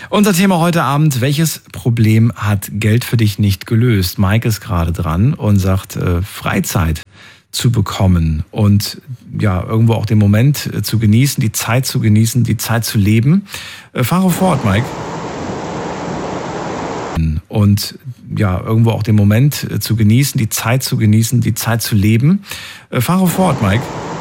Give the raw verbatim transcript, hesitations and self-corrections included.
Unser Thema heute Abend: Welches Problem hat Geld für dich nicht gelöst? Mike ist gerade dran und sagt, äh, Freizeit zu bekommen und ja, irgendwo auch den Moment äh, zu genießen, die Zeit zu genießen, die Zeit zu leben. Äh, fahre fort, Mike. Und ja, irgendwo auch den Moment äh, zu genießen, die Zeit zu genießen, die Zeit zu leben. Äh, fahre fort, Mike.